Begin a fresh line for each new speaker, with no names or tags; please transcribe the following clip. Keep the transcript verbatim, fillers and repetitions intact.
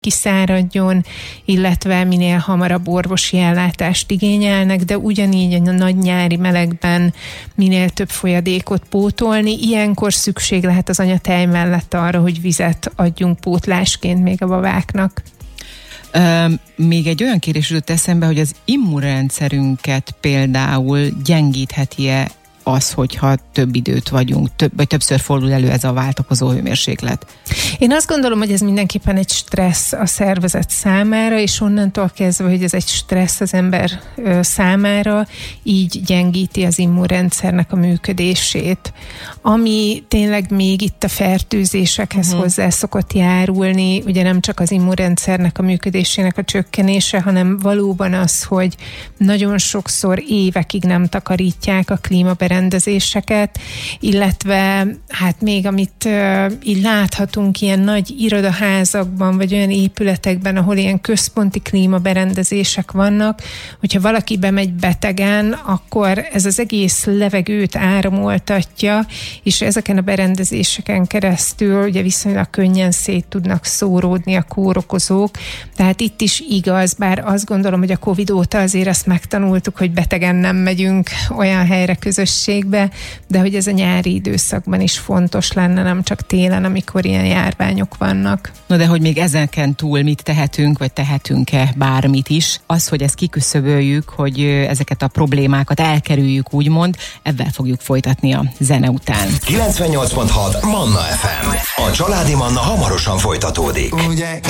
kiszáradjon, illetve minél hamarabb orvosi ellátást igényelnek, de ugyanígy a nagy nyári melegben minél több folyadékot pótolni. Ilyenkor szükség lehet az anyatej mellett arra, hogy vizet adjunk pótlásként még a babáknak.
Uh, még egy olyan kérdés jutott eszembe, hogy az immunrendszerünket például gyengítheti-e az, hogyha több időt vagyunk, több, vagy többször fordul elő ez a váltakozó hőmérséklet?
Én azt gondolom, hogy ez mindenképpen egy stressz a szervezet számára, és onnantól kezdve, hogy ez egy stressz az ember ö, számára, így gyengíti az immunrendszernek a működését. Ami tényleg még itt a fertőzésekhez uh-huh. hozzá szokott járulni, ugye nem csak az immunrendszernek a működésének a csökkenése, hanem valóban az, hogy nagyon sokszor évekig nem takarítják a klímaberendezéseket, illetve hát még amit uh, így láthatunk ilyen nagy irodaházakban, vagy olyan épületekben, ahol ilyen központi klímaberendezések vannak, hogyha valaki bemegy betegen, akkor ez az egész levegőt áramoltatja, és ezeken a berendezéseken keresztül ugye viszonylag könnyen szét tudnak szóródni a kórokozók. Tehát itt is igaz, bár azt gondolom, hogy a Covid óta azért ezt megtanultuk, hogy betegen nem megyünk olyan helyre közösségbe, de hogy ez a nyári időszakban is fontos lenne, nem csak télen, amikor ilyen járványok vannak.
Na de hogy még ezeken túl mit tehetünk, vagy tehetünk-e bármit is, az, hogy ezt kiküszöböljük, hogy ezeket a problémákat elkerüljük, úgymond, ebben fogjuk folytatni a zene után.
kilencvennyolc pont hat Manna ef em. A családi Manna hamarosan folytatódik.
Ugye